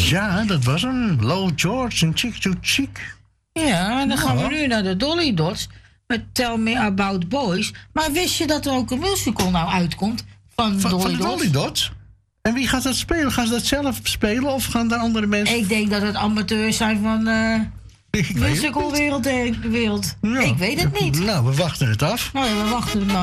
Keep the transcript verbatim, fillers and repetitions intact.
Ja, dat was een Low George en Chick to Chick. Ja, en dan gaan we Ja. nu naar de Dolly Dots met Tell Me About Boys. Maar wist je dat er ook een musical nou uitkomt van, Van, Dolly van de Dots? Dolly Dots? En wie gaat dat spelen? Gaan ze dat zelf spelen of gaan er andere mensen... Ik denk dat het amateurs zijn van uh, Ik weet het musicalwereld. eh, wereld. Ja. Ik weet het niet. Nou, we wachten het af. Nou ja, we wachten het maar.